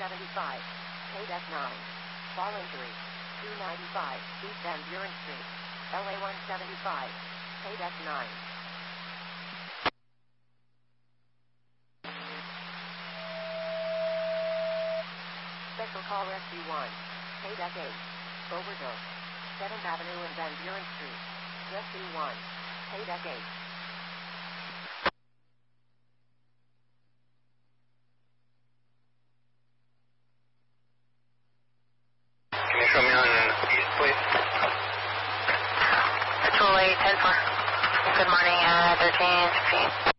175, KDEC 9. Fall injury. 295, East Van Buren Street. LA 175, KDEC 9. Special call Rescue 1. KDEC 8. Overdose. 7th Avenue and Van Buren Street. Rescue 1. KDEC 8. Can you show me on East, please? Patrol 8, 10-4. Good morning, 13, 16.